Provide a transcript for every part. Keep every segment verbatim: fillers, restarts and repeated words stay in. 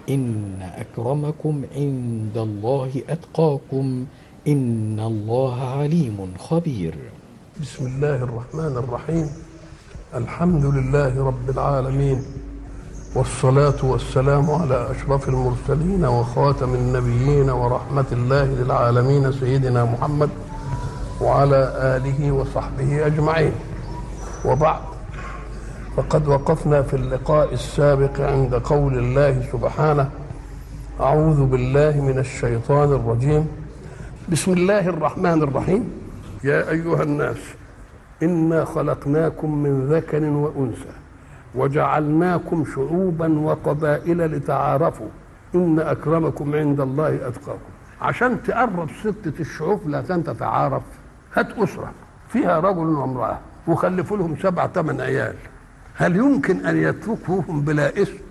إن أكرمكم عند الله أتقاكم إن الله عليم خبير. بسم الله الرحمن الرحيم. الحمد لله رب العالمين، والصلاة والسلام على أشرف المرسلين وخاتم النبيين ورحمة الله للعالمين سيدنا محمد وعلى آله وصحبه أجمعين. وبعد، فقد وقفنا في اللقاء السابق عند قول الله سبحانه: أعوذ بالله من الشيطان الرجيم، بسم الله الرحمن الرحيم. يا أيها الناس إنا خلقناكم من ذكر وأنثى وجعلناكم شعوبا وقبائل لتعارفوا إن أكرمكم عند الله أتقاكم. عشان تقرب ستة الشعوب لا تتعارف، هات أسرة فيها رجل وامرأة وخلفوا لهم سبع ثمان عيال، هل يمكن أن يتركوهم بلا اسم؟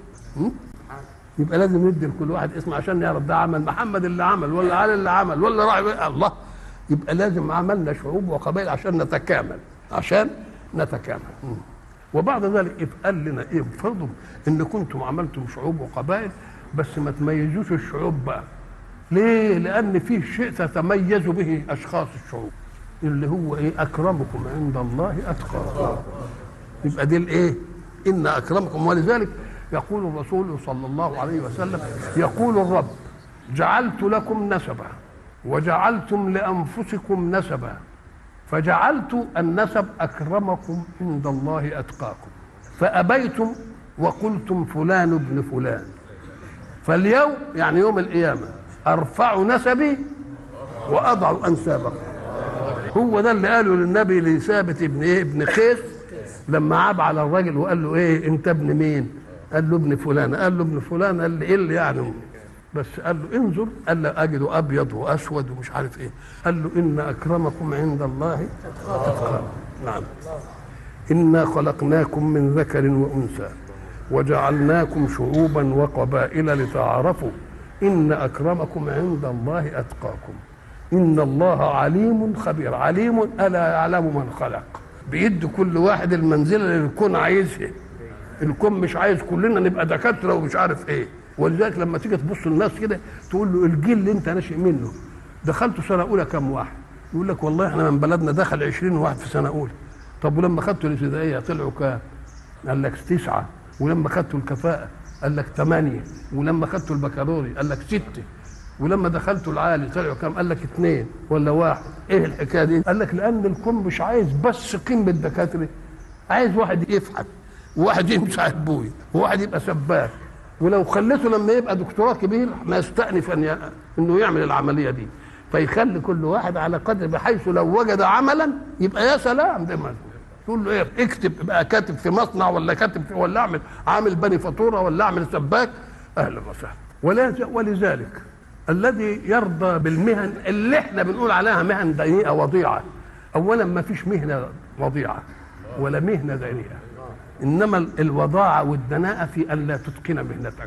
يبقى لازم ندي لكل واحد اسم عشان يعرف ده عمل محمد اللي عمل ولا علي اللي عمل ولا راعي الله. يبقى لازم عملنا شعوب وقبائل عشان نتكامل عشان نتكامل. وبعد ذلك قال لنا ايه؟ افرضوا ان كنتم عملتم شعوب وقبائل بس ما تميزوش الشعوب بقى. ليه؟ لان فيه شيء تتميز به اشخاص الشعوب، اللي هو ايه؟ اكرمكم عند الله اتقاكم. يبقى دي الايه؟ ان اكرمكم. ولذلك يقول الرسول صلى الله عليه وسلم، يقول الرب: جعلت لكم نسبا وجعلتم لانفسكم نسبا فجعلت النسب اكرمكم عند الله اتقاكم، فابيتم وقلتم فلان ابن فلان، فاليوم يعني يوم القيامه ارفع نسبي واضع انسابكم. هو ده اللي قاله للنبي لثابت ابن ايه؟ ابن قيس، لما عاب على الراجل وقال له ايه انت ابن مين؟ قال له ابن فلان. قال له ابن فلان. قال له ايه اللي يعني؟ بس قال له انظر، قال له اجد ابيض واسود ومش عارف ايه. قال له ان اكرمكم عند الله اتقاكم. نعم. انا خلقناكم من ذكر وانثى وجعلناكم شعوبا وقبائل لتعارفوا ان اكرمكم عند الله اتقاكم ان الله عليم خبير. عليم الا يعلم من خلق، بيد كل واحد المنزله اللي الكون عايزها. الكون مش عايز كلنا نبقى دكاتره ومش عارف ايه. ولذلك لما تيجي تبص للناس كده تقول له الجيل اللي انت ناشئ منه دخلته سنه اولى كم واحد؟ يقول لك والله احنا من بلدنا دخل عشرين واحد في سنه اولى. طب ولما خدتوا الابتدائيه طلعوا كام؟ قال لك تسعه. ولما خدتوا الكفاءه قال لك ثمانيه. ولما خدتوا البكالوري قال لك سته. ولما دخلتوا العالي طلعوا كام؟ قال لك اثنين ولا واحد. ايه الحكايه دي؟ قال لك لان الكون مش عايز بس قيمه الدكاتره، عايز واحد يفهم وواحد يمسح البوي وواحد يبقى سباك. ولو خليته لما يبقى دكتوراه كبير ما يستأنف أن ي... انه يعمل العمليه دي، فيخلي كل واحد على قدر، بحيث لو وجد عملا يبقى يا سلام. ده ما تقول له ايه؟ اكتب، ابقى كاتب في مصنع ولا كاتب في ولا اعمل عامل بني فاتوره ولا اعمل سباك، اهلا وسهلا. ولا ولذلك الذي يرضى بالمهن اللي احنا بنقول عليها مهن دنيئه وضيعه، اولا ما فيش مهنه وضيعه ولا مهنه دنيئه، انما الوضاعه والدناءه في ان لا تتقن مهنتك،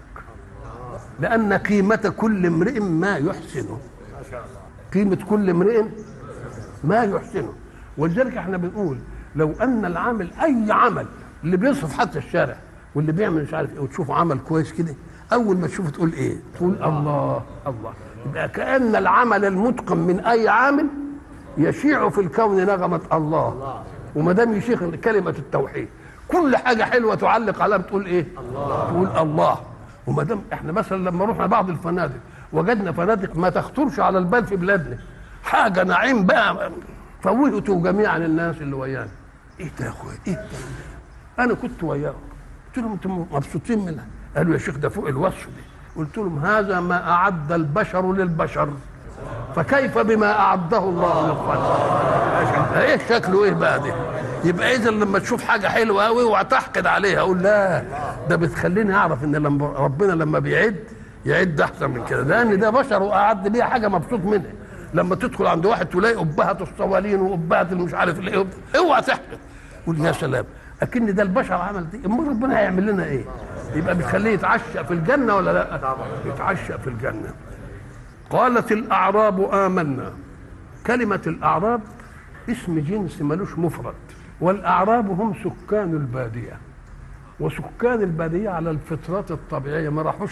لان قيمه كل امرئ ما يحسنه. قيمه كل امرئ ما يحسنه. ولذلك احنا بنقول لو ان العامل اي عمل، اللي بيصرف حتى الشارع واللي بيعمل مش عارف ايه، وتشوفه عمل كويس كده، اول ما تشوفه تقول ايه؟ تقول الله الله. يبقى كأن العمل المتقن من اي عامل يشيع في الكون نغمه الله. وما دام يشيخ كلمه التوحيد، كل حاجه حلوه تعلق عليها بتقول ايه؟ الله. تقول الله. وما دام احنا مثلا لما رحنا بعض الفنادق وجدنا فنادق ما تخطرش على البال في بلادنا، حاجه نعيم بقى، فوهتوا جميعا الناس اللي ويانا. ايه ده يا اخويا؟ ايه ده؟ انا كنت وياهم قلت لهم انتم مبسوطين منها؟ قالوا يا شيخ ده فوق الوصف دي. قلت لهم هذا ما اعد البشر للبشر، فكيف بما اعده الله للخلق؟ ايه شكله ايه بقى ده؟ يبقى اذا لما تشوف حاجه حلوه قوي وتحقد عليها اقول لا، ده بتخليني اعرف ان لما ربنا لما بيعد يعد احسن من كده، لان ده بشر واعد بيها حاجه مبسوط منها. لما تدخل عند واحد تلاقي ابهه الصوالين وابهه المش عارف الايه، اوعى تحقد، قول يا سلام اكن ده البشر عمل دي، امال ربنا هيعمل لنا ايه؟ يبقى بتخليه يتعشى في الجنه ولا لا؟ يتعشى في الجنه. قالت الاعراب امنا. كلمه الاعراب اسم جنس ملوش مفرد، والاعراب هم سكان الباديه، وسكان الباديه على الفطرات الطبيعيه ما راحوش